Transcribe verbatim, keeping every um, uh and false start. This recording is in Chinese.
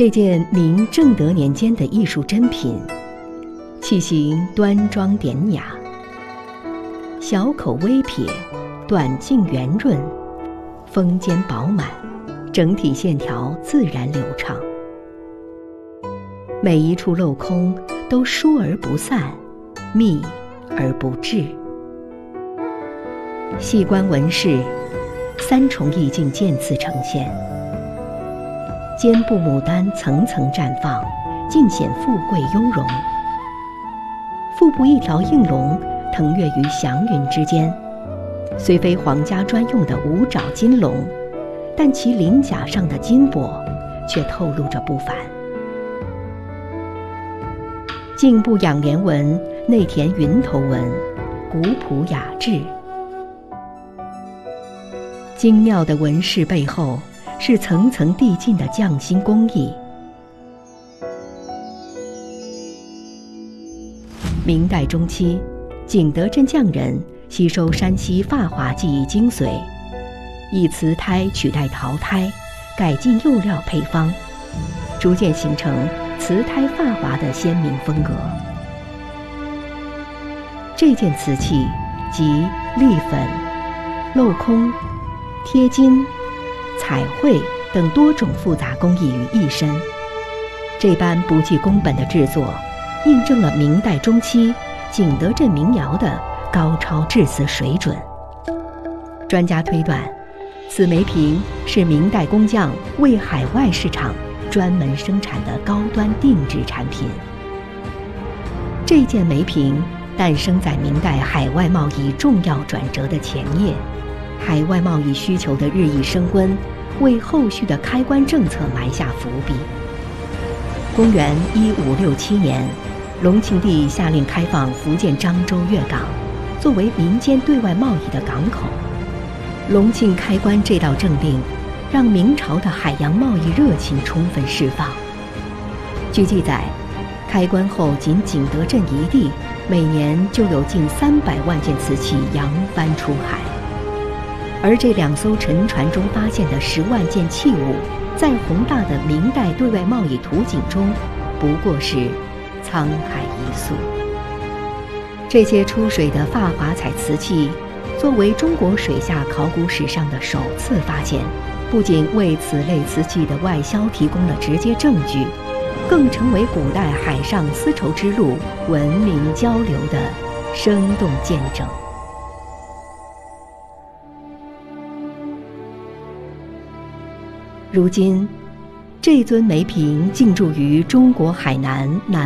这件明正德年间的艺术珍品，器形端庄典雅，小口微撇，短径圆润，峰尖饱满，整体线条自然流畅。每一处镂空都疏而不散，密而不滞。细观纹饰，三重意境渐次呈现。肩部牡丹层层绽放，尽显富贵雍容。腹部一条应龙腾跃于祥云之间，虽非皇家专用的五爪金龙，但其鳞甲上的金箔却透露着不凡。颈部仰莲纹内填云头纹，古朴雅致。精妙的纹饰背后是层层递进的匠心工艺。明代中期，景德镇匠人吸收山西发华技艺精髓，以瓷胎取代陶胎，改进釉料配方，逐渐形成瓷胎发华的鲜明风格。这件瓷器集立粉、镂空、贴金、彩绘等多种复杂工艺于一身，这般不计工本的制作，印证了明代中期景德镇民窑的高超制瓷水准。专家推断，此梅瓶是明代工匠为海外市场专门生产的高端定制产品。这件梅瓶诞生在明代海外贸易重要转折的前夜，海外贸易需求的日益升温，为后续的开关政策埋下伏笔。公元一五六七年，隆庆帝下令开放福建漳州粤港，作为民间对外贸易的港口。隆庆开关这道政令，让明朝的海洋贸易热情充分释放。据记载，开关后仅景德镇一地，每年就有近三百万件瓷器扬帆出海。而这两艘沉船中发现的十万件器物，在宏大的明代对外贸易图景中，不过是沧海一粟。这些出水的发华彩瓷器，作为中国水下考古史上的首次发现，不仅为此类瓷器的外销提供了直接证据，更成为古代海上丝绸之路文明交流的生动见证。如今，这尊梅瓶静驻于中国海南南